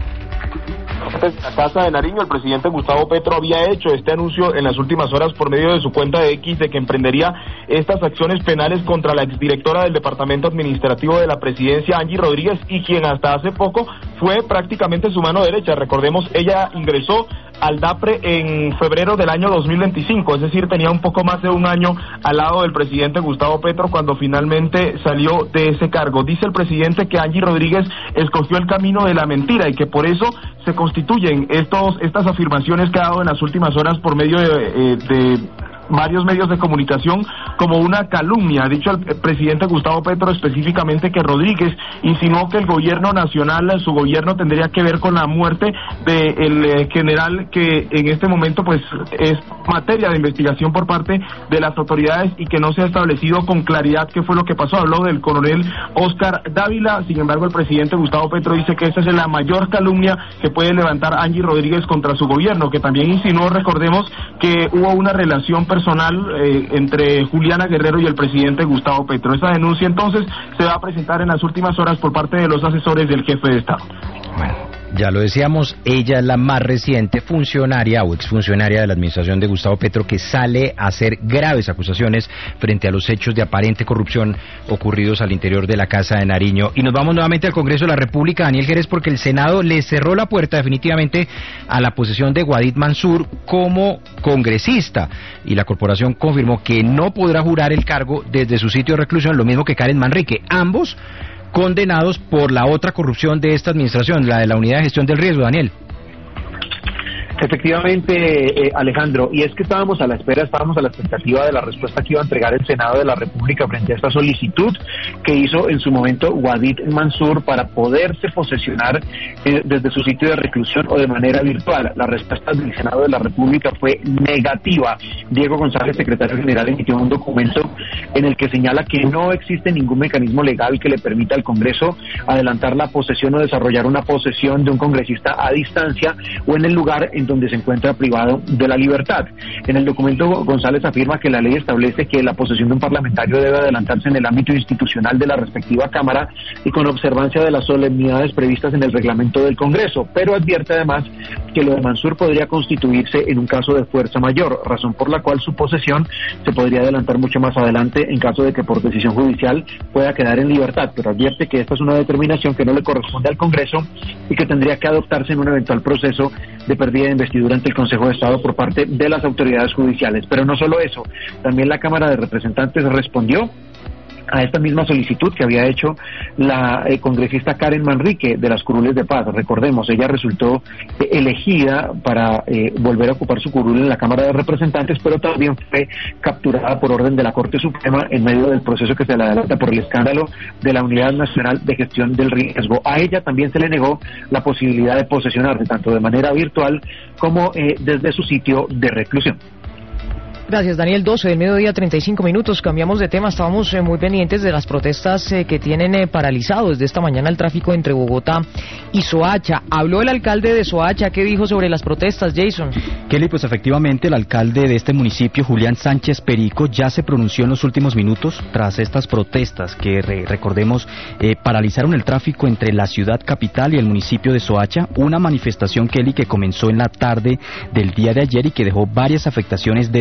En la Casa de Nariño, el presidente Gustavo Petro había hecho este anuncio en las últimas horas por medio de su cuenta de X de que emprendería estas acciones penales contra la exdirectora del Departamento Administrativo de la Presidencia, Angie Rodríguez, y quien hasta hace poco fue prácticamente su mano derecha. Recordemos, ella ingresó al DAPRE en febrero del año dos mil veinticinco, es decir, tenía un poco más de un año al lado del presidente Gustavo Petro cuando finalmente salió de ese cargo. Dice el presidente que Angie Rodríguez escogió el camino de la mentira y que por eso se constituyen estos estas afirmaciones que ha dado en las últimas horas por medio de, eh, de varios medios de comunicación como una calumnia. Ha dicho el presidente Gustavo Petro específicamente que Rodríguez insinuó que el gobierno nacional, su gobierno, tendría que ver con la muerte del eh, general que en este momento pues es materia de investigación por parte de las autoridades y que no se ha establecido con claridad qué fue lo que pasó. Habló del coronel Oscar Dávila. Sin embargo, el presidente Gustavo Petro dice que esa es la mayor calumnia que puede levantar Angie Rodríguez contra su gobierno, que también insinuó, recordemos, que hubo una relación personal eh, entre Juliana Guerrero y el presidente Gustavo Petro. Esa denuncia entonces se va a presentar en las últimas horas por parte de los asesores del jefe de Estado. Bueno, ya lo decíamos, ella es la más reciente funcionaria o exfuncionaria de la administración de Gustavo Petro que sale a hacer graves acusaciones frente a los hechos de aparente corrupción ocurridos al interior de la Casa de Nariño. Y nos vamos nuevamente al Congreso de la República, Daniel Jerez, porque el Senado le cerró la puerta definitivamente a la posesión de Wadid Mansur como congresista, y la corporación confirmó que no podrá jurar el cargo desde su sitio de reclusión, lo mismo que Karen Manrique, ambos condenados por la otra corrupción de esta administración, la de la Unidad de Gestión del Riesgo. Daniel. Efectivamente, eh, Alejandro, y es que estábamos a la espera, estábamos a la expectativa de la respuesta que iba a entregar el Senado de la República frente a esta solicitud que hizo en su momento Wadid Mansur para poderse posesionar eh, desde su sitio de reclusión o de manera virtual. La respuesta del Senado de la República fue negativa. Diego González, secretario general, emitió un documento en el que señala que no existe ningún mecanismo legal que le permita al Congreso adelantar la posesión o desarrollar una posesión de un congresista a distancia o en el lugar en donde se encuentra privado de la libertad. En el documento, González afirma que la ley establece que la posesión de un parlamentario debe adelantarse en el ámbito institucional de la respectiva Cámara y con observancia de las solemnidades previstas en el reglamento del Congreso, pero advierte además que lo de Mansur podría constituirse en un caso de fuerza mayor, razón por la cual su posesión se podría adelantar mucho más adelante en caso de que por decisión judicial pueda quedar en libertad, pero advierte que esta es una determinación que no le corresponde al Congreso y que tendría que adoptarse en un eventual proceso de pérdida de investidura ante el Consejo de Estado por parte de las autoridades judiciales. Pero no solo eso, también la Cámara de Representantes respondió a esta misma solicitud que había hecho la eh, congresista Karen Manrique de las Curules de Paz. Recordemos, ella resultó eh, elegida para eh, volver a ocupar su curul en la Cámara de Representantes, pero también fue capturada por orden de la Corte Suprema en medio del proceso que se le adelanta por el escándalo de la Unidad Nacional de Gestión del Riesgo. A ella también se le negó la posibilidad de posesionarse tanto de manera virtual como eh, desde su sitio de reclusión. Gracias, Daniel. doce del mediodía, treinta y cinco minutos. Cambiamos de tema. Estábamos eh, muy pendientes de las protestas eh, que tienen eh, paralizado desde esta mañana el tráfico entre Bogotá y Soacha. Habló el alcalde de Soacha. ¿Qué dijo sobre las protestas, Jason? Kelly, pues efectivamente el alcalde de este municipio, Julián Sánchez Perico, ya se pronunció en los últimos minutos tras estas protestas que, re recordemos, eh, paralizaron el tráfico entre la ciudad capital y el municipio de Soacha. Una manifestación, Kelly, que comenzó en la tarde del día de ayer y que dejó varias afectaciones de transmisión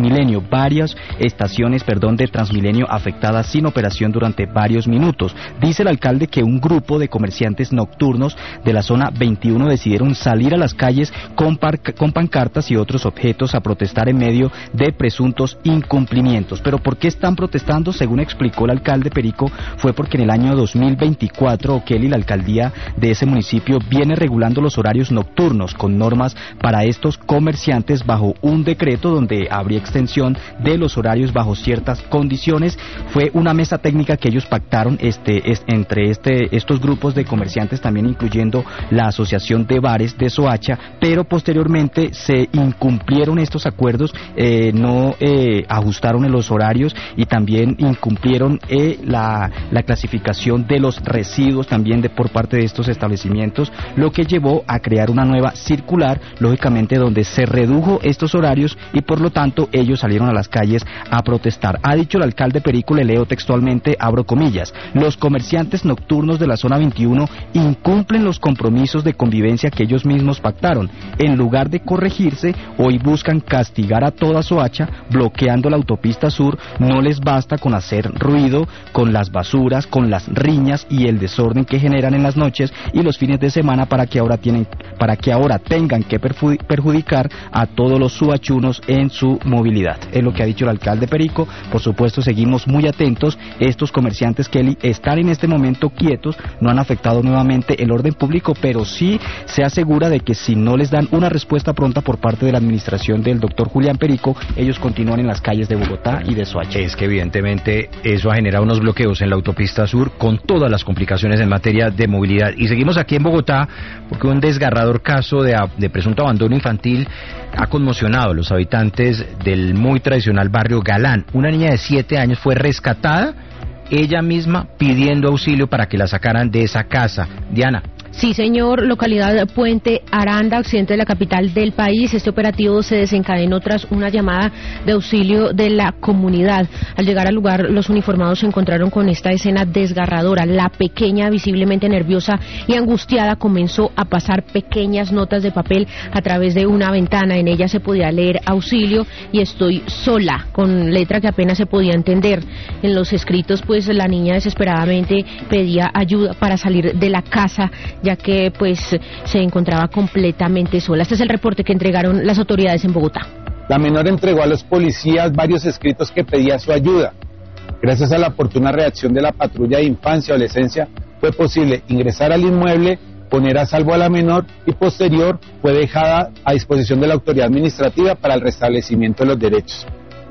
Transmilenio, varias estaciones, perdón, de Transmilenio afectadas sin operación durante varios minutos. Dice el alcalde que un grupo de comerciantes nocturnos de la zona veintiuno decidieron salir a las calles con, con pancartas y otros objetos a protestar en medio de presuntos incumplimientos. Pero ¿por qué están protestando? Según explicó el alcalde Perico, fue porque en el año dos mil veinticuatro O'Kelly, la alcaldía de ese municipio, viene regulando los horarios nocturnos con normas para estos comerciantes bajo un decreto donde habría extensión de los horarios bajo ciertas condiciones. Fue una mesa técnica que ellos pactaron este, es, entre este, estos grupos de comerciantes, también incluyendo la Asociación de Bares de Soacha, pero posteriormente se incumplieron estos acuerdos, eh, no eh, ajustaron en los horarios y también incumplieron eh, la, la clasificación de los residuos también de por parte de estos establecimientos, lo que llevó a crear una nueva circular, lógicamente donde se redujo estos horarios y por lo tanto ellos salieron a las calles a protestar. Ha dicho el alcalde Perico, le leo textualmente, abro comillas: los comerciantes nocturnos de la zona veintiuno incumplen los compromisos de convivencia que ellos mismos pactaron. En lugar de corregirse, hoy buscan castigar a toda Soacha bloqueando la autopista sur. No les basta con hacer ruido, con las basuras, con las riñas y el desorden que generan en las noches y los fines de semana para que ahora tienen, para que ahora tengan que perjudicar a todos los suachunos en su movilidad. Es lo que ha dicho el alcalde Perico. Por supuesto, seguimos muy atentos. Estos comerciantes, Kelly, están en este momento quietos, no han afectado nuevamente el orden público, pero sí se asegura de que si no les dan una respuesta pronta por parte de la administración del doctor Julián Perico, ellos continúan en las calles de Bogotá y de Soacha. Es que evidentemente eso ha generado unos bloqueos en la autopista sur con todas las complicaciones en materia de movilidad. Y seguimos aquí en Bogotá porque un desgarrador caso de, de presunto abandono infantil ha conmocionado a los habitantes del muy tradicional barrio Galán. Una niña de siete años fue rescatada, ella misma pidiendo auxilio para que la sacaran de esa casa. Diana. Sí, señor, localidad Puente Aranda, occidente de la capital del país. Este operativo se desencadenó tras una llamada de auxilio de la comunidad. Al llegar al lugar, los uniformados se encontraron con esta escena desgarradora. La pequeña, visiblemente nerviosa y angustiada, comenzó a pasar pequeñas notas de papel a través de una ventana. En ella se podía leer auxilio y estoy sola, con letra que apenas se podía entender. En los escritos, pues, la niña desesperadamente pedía ayuda para salir de la casa, ya que pues se encontraba completamente sola. Este es el reporte que entregaron las autoridades en Bogotá. La menor entregó a los policías varios escritos que pedían su ayuda. Gracias a la oportuna reacción de la patrulla de infancia y adolescencia, fue posible ingresar al inmueble, poner a salvo a la menor y posterior fue dejada a disposición de la autoridad administrativa para el restablecimiento de los derechos.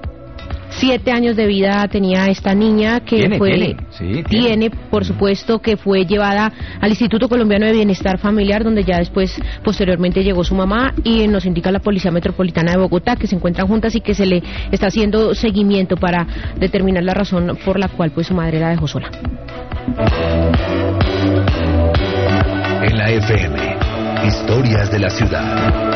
Siete años de vida tenía esta niña que ¿Tiene, fue tiene? Sí, tiene. tiene, por supuesto, que fue llevada al Instituto Colombiano de Bienestar Familiar, donde ya después, posteriormente, llegó su mamá, y nos indica la Policía Metropolitana de Bogotá que se encuentran juntas y que se le está haciendo seguimiento para determinar la razón por la cual pues su madre la dejó sola. En la F M, historias de la ciudad.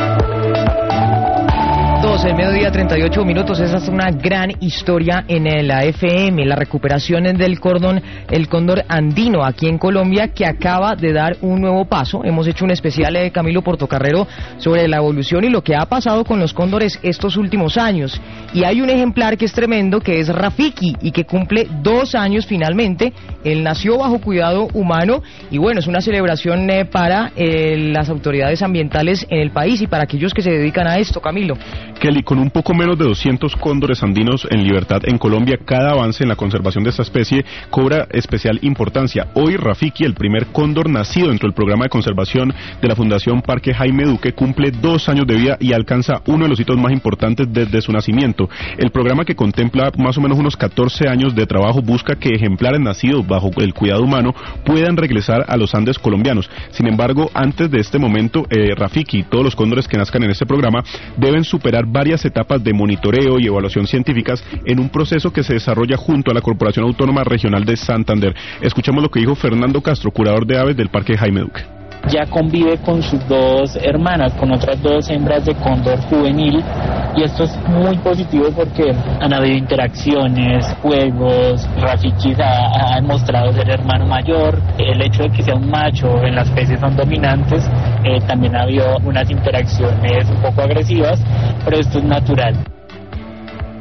doce, el mediodía, treinta y ocho minutos. Esa es una gran historia en la F M, la recuperación del cordón, el cóndor andino aquí en Colombia, que acaba de dar un nuevo paso. Hemos hecho un especial de Camilo Portocarrero sobre la evolución y lo que ha pasado con los cóndores estos últimos años. Y hay un ejemplar que es tremendo, que es Rafiki, y que cumple dos años finalmente. Él nació bajo cuidado humano y bueno, es una celebración eh, para eh, las autoridades ambientales en el país y para aquellos que se dedican a esto. Camilo. Kelly, con un poco menos de doscientos cóndores andinos en libertad en Colombia, cada avance en la conservación de esta especie cobra especial importancia. Hoy Rafiki, el primer cóndor nacido dentro del programa de conservación de la Fundación Parque Jaime Duque, cumple dos años de vida y alcanza uno de los hitos más importantes desde su nacimiento. El programa, que contempla más o menos unos catorce años de trabajo, busca que ejemplares nacidos bajo el cuidado humano puedan regresar a los Andes colombianos. Sin embargo, antes de este momento, eh, Rafiki y todos los cóndores que nazcan en este programa deben superar varias etapas de monitoreo y evaluación científicas en un proceso que se desarrolla junto a la Corporación Autónoma Regional de Santander. Escuchemos lo que dijo Fernando Castro, curador de aves del Parque Jaime Duque. Ya convive con sus dos hermanas, con otras dos hembras de cóndor juvenil, y esto es muy positivo porque han habido interacciones, juegos. Rafiki ha, ha demostrado ser hermano mayor. El hecho de que sea un macho en las especies son dominantes, eh, también ha habido unas interacciones un poco agresivas, pero esto es natural.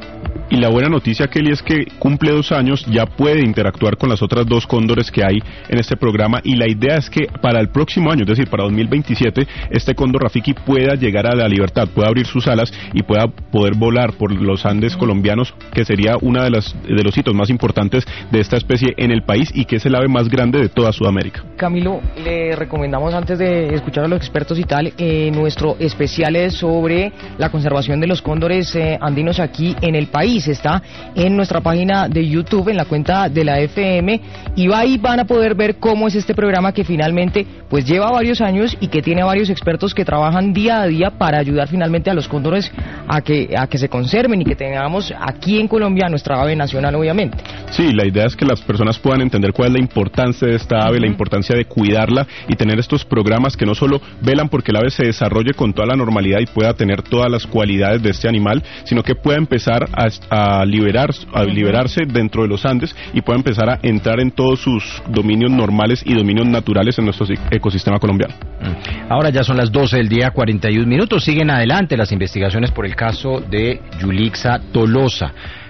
Y la buena noticia, Kelly, es que cumple dos años, ya puede interactuar con las otras dos cóndores que hay en este programa, y la idea es que para el próximo año, es decir, para dos mil veintisiete, este cóndor Rafiki pueda llegar a la libertad, pueda abrir sus alas y pueda poder volar por los Andes colombianos, que sería uno de, las, de los hitos más importantes de esta especie en el país y que es el ave más grande de toda Sudamérica. Camilo, le recomendamos, antes de escuchar a los expertos y tal, eh, nuestro especial es sobre la conservación de los cóndores eh, andinos aquí en el país. Está en nuestra página de YouTube, en la cuenta de la F M, y ahí van a poder ver cómo es este programa que finalmente pues lleva varios años y que tiene varios expertos que trabajan día a día para ayudar finalmente a los cóndores a que, a que se conserven y que tengamos aquí en Colombia nuestra ave nacional, obviamente. Sí, la idea es que las personas puedan entender cuál es la importancia de esta ave, uh-huh. la importancia de cuidarla y tener estos programas que no solo velan porque el ave se desarrolle con toda la normalidad y pueda tener todas las cualidades de este animal, sino que pueda empezar a, a, liberar, a liberarse dentro de los Andes y pueda empezar a entrar en todos sus dominios normales y dominios naturales en nuestro ecosistema colombiano. Ahora ya son las doce del día, cuarenta y un minutos. Siguen adelante las investigaciones por el caso de Yulixa Tolosa.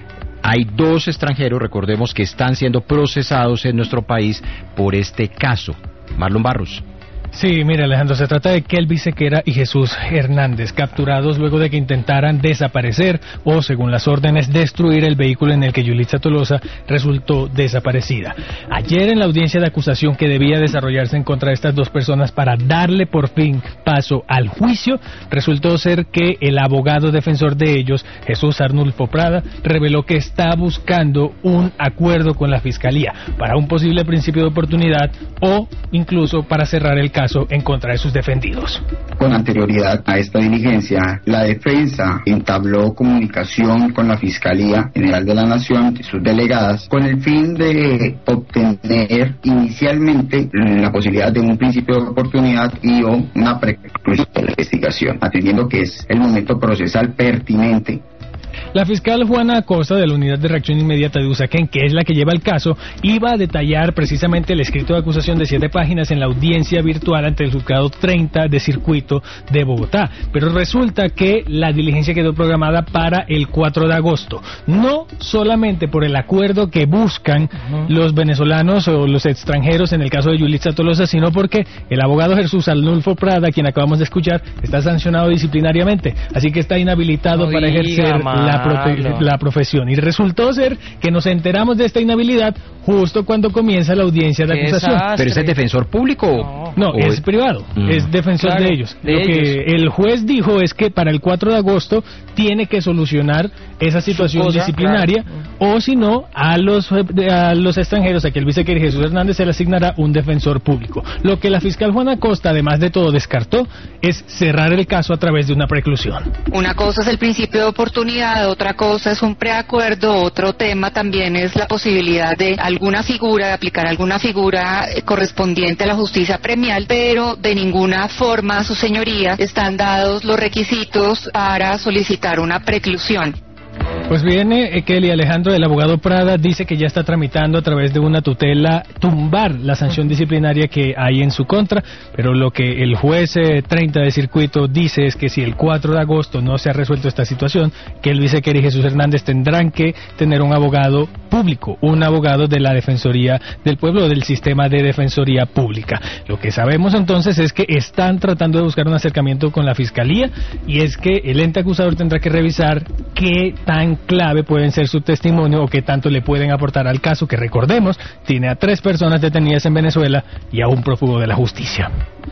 Hay dos extranjeros, recordemos, que están siendo procesados en nuestro país por este caso. Marlon Barros. Sí, mire, Alejandro, se trata de Kelby Sequera y Jesús Hernández, capturados luego de que intentaran desaparecer o, según las órdenes, destruir el vehículo en el que Yulixa Tolosa resultó desaparecida. Ayer, en la audiencia de acusación que debía desarrollarse en contra de estas dos personas para darle por fin paso al juicio, resultó ser que el abogado defensor de ellos, Jesús Arnulfo Prada, reveló que está buscando un acuerdo con la Fiscalía para un posible principio de oportunidad o incluso para cerrar el caso en contra de sus defendidos. Con anterioridad a esta diligencia, la defensa entabló comunicación con la Fiscalía General de la Nación y sus delegadas con el fin de obtener inicialmente la posibilidad de un principio de oportunidad y o una preclusión de la investigación, atendiendo que es el momento procesal pertinente. La fiscal Juana Acosta, de la Unidad de Reacción Inmediata de Usaquén, que es la que lleva el caso, iba a detallar precisamente el escrito de acusación de siete páginas en la audiencia virtual ante el juzgado treinta de circuito de Bogotá. Pero resulta que la diligencia quedó programada para el cuatro de agosto. No solamente por el acuerdo que buscan uh-huh. los venezolanos o los extranjeros en el caso de Yulixa Tolosa, sino porque el abogado Jesús Arnulfo Prada, quien acabamos de escuchar, está sancionado disciplinariamente. Así que está inhabilitado no para ejercer la Profe- la profesión. Y resultó ser que nos enteramos de esta inhabilidad justo cuando comienza la audiencia de acusación. Desastre. ¿Pero ese es defensor público? No, no es, es privado, mm. es defensor claro, de ellos. De Lo ellos. que el juez dijo es que para el cuatro de agosto tiene que solucionar esa situación cosa, disciplinaria, claro. o si no, a los a los extranjeros, a Kelby Sequera y Jesús Hernández se le asignará un defensor público. Lo que la fiscal Juana Acosta, además de todo, descartó es cerrar el caso a través de una preclusión. Una cosa es el principio de oportunidad, otra cosa es un preacuerdo, otro tema también es la posibilidad de alguna figura, de aplicar alguna figura correspondiente a la justicia premial, pero de ninguna forma, su señoría, están dados los requisitos para solicitar una preclusión. Pues viene Kelly Alejandro, el abogado Prada, dice que ya está tramitando a través de una tutela tumbar la sanción disciplinaria que hay en su contra, pero lo que el juez eh, treinta de circuito dice es que si el cuatro de agosto no se ha resuelto esta situación, Kelby Sequera y Jesús Hernández tendrán que tener un abogado público, un abogado de la Defensoría del Pueblo o del sistema de Defensoría Pública. Lo que sabemos entonces es que están tratando de buscar un acercamiento con la Fiscalía y es que el ente acusador tendrá que revisar qué tan clave pueden ser su testimonio o qué tanto le pueden aportar al caso, que recordemos tiene a tres personas detenidas en Venezuela y a un prófugo de la justicia.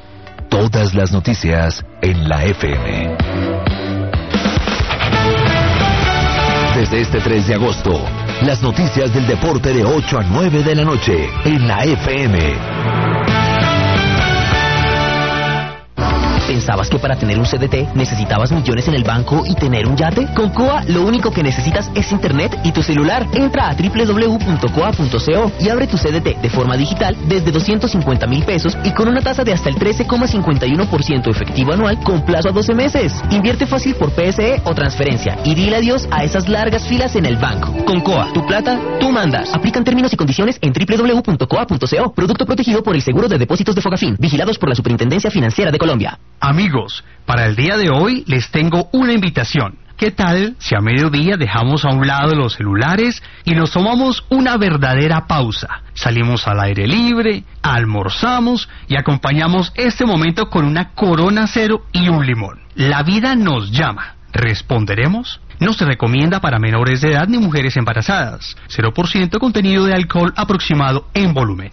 Todas las noticias en la F M. Desde este tres de agosto, las noticias del deporte de ocho a nueve de la noche en la F M. ¿Pensabas que para tener un C D T necesitabas millones en el banco y tener un yate? Con Coa lo único que necesitas es internet y tu celular. Entra a doble u doble u doble u punto coa punto co y abre tu C D T de forma digital desde doscientos cincuenta mil pesos y con una tasa de hasta el trece coma cincuenta y uno por ciento efectivo anual con plazo a doce meses. Invierte fácil por P S E o transferencia y dile adiós a esas largas filas en el banco. Con Coa, tu plata, tú mandas. Aplican términos y condiciones en doble u doble u doble u punto coa punto co. Producto protegido por el Seguro de Depósitos de Fogafín, vigilados por la Superintendencia Financiera de Colombia. Amigos, para el día de hoy les tengo una invitación. ¿Qué tal si a mediodía dejamos a un lado los celulares y nos tomamos una verdadera pausa? Salimos al aire libre, almorzamos y acompañamos este momento con una Corona Cero y un limón. La vida nos llama. ¿Responderemos? No se recomienda para menores de edad ni mujeres embarazadas. cero por ciento contenido de alcohol aproximado en volumen.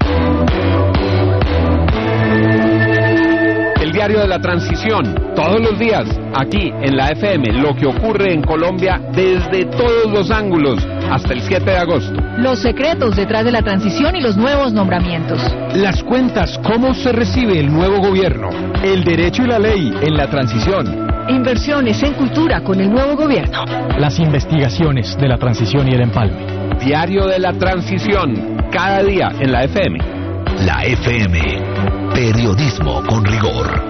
El diario de la transición, todos los días, aquí en la F M, lo que ocurre en Colombia desde todos los ángulos, hasta el siete de agosto. Los secretos detrás de la transición y los nuevos nombramientos. Las cuentas, cómo se recibe el nuevo gobierno. El derecho y la ley en la transición. Inversiones en cultura con el nuevo gobierno. Las investigaciones de la transición y el empalme. Diario de la transición, cada día en la F M. La F M, periodismo con rigor.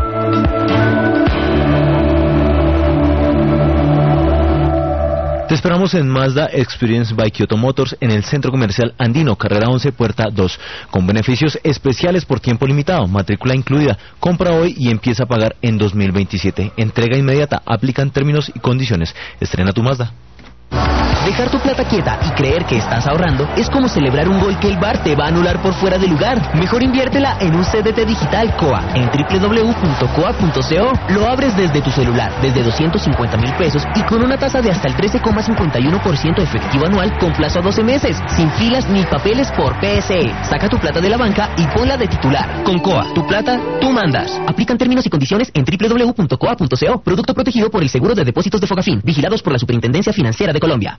Te esperamos en Mazda Experience by Kyoto Motors en el Centro Comercial Andino, carrera once, puerta dos, con beneficios especiales por tiempo limitado, matrícula incluida. Compra hoy y empieza a pagar en dos mil veintisiete. Entrega inmediata, aplican términos y condiciones. Estrena tu Mazda. Dejar tu plata quieta y creer que estás ahorrando es como celebrar un gol que el V A R te va a anular por fuera de lugar. Mejor inviértela en un C D T digital COA en doble u doble u doble u punto coa punto co. Lo abres desde tu celular, desde doscientos cincuenta mil pesos y con una tasa de hasta el trece coma cincuenta y uno por ciento efectivo anual con plazo a doce meses, sin filas ni papeles por P S E. Saca tu plata de la banca y ponla de titular. Con COA, tu plata, tú mandas. Aplican términos y condiciones en doble u doble u doble u punto coa punto co. Producto protegido por el Seguro de Depósitos de Fogafín, vigilados por la Superintendencia Financiera de Colombia.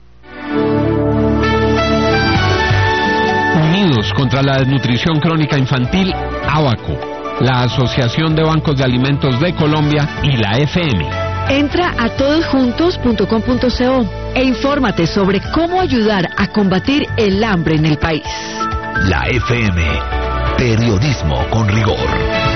Unidos contra la desnutrición crónica infantil, ABACO, la Asociación de Bancos de Alimentos de Colombia y la F M. Entra a todosjuntos punto com punto co e infórmate sobre cómo ayudar a combatir el hambre en el país. La F M, periodismo con rigor.